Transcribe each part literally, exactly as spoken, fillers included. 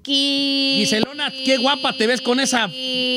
Giselona, qué guapa te ves con esa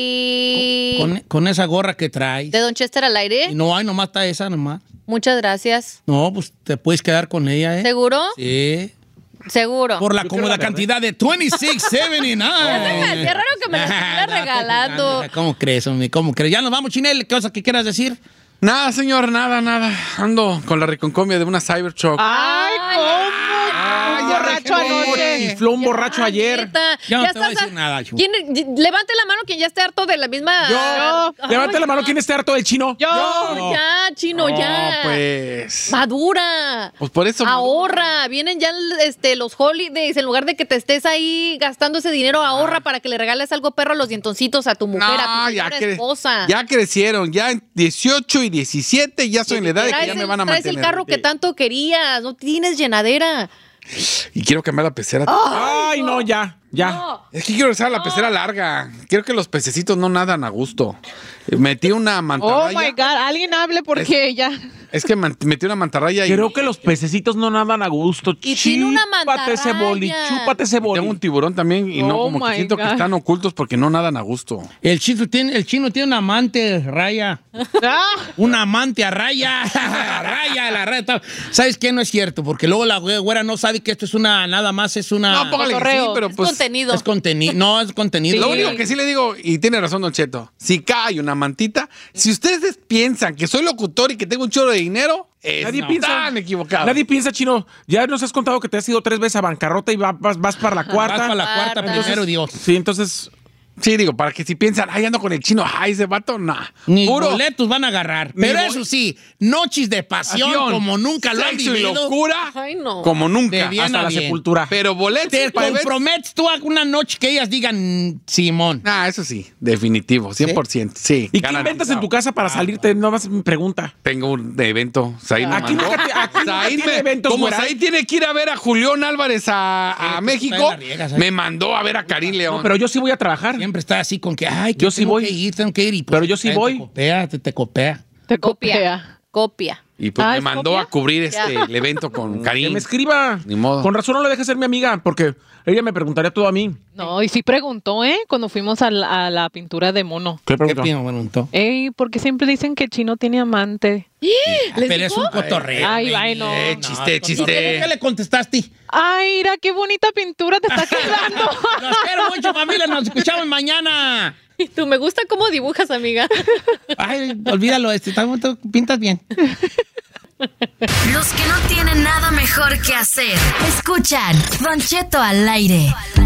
con, con esa gorra que traes. ¿De Don Chester al aire? Y no, ay, nomás está esa, nomás. Muchas gracias. No, pues te puedes quedar con ella, ¿eh? ¿Seguro? Sí. Seguro. Por la cómoda cantidad de veintiséis setenta y nueve. Qué raro que me la estuviera regalando. ¿Cómo crees, hombre? ¿Cómo crees? Ya nos vamos, Chinel. ¿Qué cosa que quieras decir? Nada, señor, nada, nada. Ando con la reconcomia de una Cybertruck. ¡Ay, cómo! Ay, Un borracho anoche. Chifló un borracho ayer. Neta. Ya no Ya te voy a estás decir nada, Chu. ¿Quién- levante la mano quien ya esté harto de la misma. Yo. Ay, Levante la mano. ¿Quién esté harto del chino? Yo. No, ya, chino, ya. No, pues. Madura. Pues por eso. Ahorra, vienen ya este, los holidays, en lugar de que te estés ahí gastando ese dinero, ahorra para que le regales algo perro a los dientoncitos a tu mujer, a tu señora cre- esposa. ya crecieron, ya en dieciocho y diecisiete ya soy en la edad de que Traes ya me el- van a traes mantener. el carro que tanto querías, no tienes llenadera. Y quiero cambiar la pecera. Ay, no, ya, ya. No. Es que quiero usar la pecera larga. Quiero que los pececitos no nadan a gusto. Metí una Oh mantarraya. my God, alguien hable porque ya. Es que man- metí una mantarraya y Creo que los pececitos no nadan a gusto. Y tiene una Chúpate ese boli, mantarraya. chúpate ese boli. tengo un tiburón también y no Oh como que my siento God. que están ocultos porque no nadan a gusto. El chino tiene, el chino tiene un amante, Raya. Ah, Un amante a Raya. Raya, la Raya. está- ¿Sabes qué? No es cierto, porque luego la güera no sabe que esto es una, nada más es una... No, póngale que sí, cotorreo. pero Es pues... contenido. Es contenido. No, es contenido. Lo único que sí le digo, y tiene razón Don Cheto, si cae una mantita, si ustedes piensan que soy locutor y que tengo un chorro de dinero, Nadie están piensa. equivocados. Nadie piensa, chino. Ya nos has contado que te has ido tres veces a bancarrota y va- vas, vas para la Vas cuarta. para la cuarta Cuarta. primero, Dios. Sí, entonces. Sí, digo, para que si piensan, ay, ando con el chino, ay, ese vato, nah. Ni Puro boletos van a agarrar. Ni Pero bo- eso sí, noches de pasión, pasión, como nunca lo han sexo y vivido. locura, Ay, no. como nunca. De bien Hasta a la bien. sepultura. Pero boletos Te para ver- comprometes tú a una noche que ellas digan Simón. Ah, eso sí, definitivo, cien por ciento. Sí. ¿Y qué garantizado. inventas en tu casa para salirte? No más me pregunta. Tengo un evento. Said me Aquí mandó. nunca te- aquí nunca Said tiene me- eventos, como güera. Said tiene que ir a ver a Julián Álvarez a, a Sí, México, tú la riegas, ¿eh? me mandó a ver a Karim León. No, pero yo sí voy a trabajar. Siempre está así con que, ay, que Yo sí tengo voy. que ir, tengo que ir. Y pues, Pero yo sí te voy. copea, te, te copea. te Copia. copia. Copia. Y pues Ah, me ¿es mandó copia? a cubrir este, Ya. el evento con Que Karim. me escriba. Ni modo. Con razón no le dejes ser mi amiga, porque ella me preguntaría todo a mí. No, y sí preguntó, ¿eh? Cuando fuimos a la, a la pintura de mono. ¿Qué ¿Qué preguntó? pino, preguntó? Ey, porque siempre dicen que el chino tiene amante. ¿Les Pero es dijo? un cotorreo. Ay, baby. ay, no. Eh, chiste, ¿Y chiste. ¿Qué, qué le contestaste? Ay, mira, qué bonita pintura te está quedando. Los quiero mucho, familia. Nos escuchamos mañana. Y tú, me gusta cómo dibujas, amiga. Ay, olvídalo. Este, tú- tú pintas bien. Los que no tienen nada mejor que hacer. Escuchan Don Cheto al aire.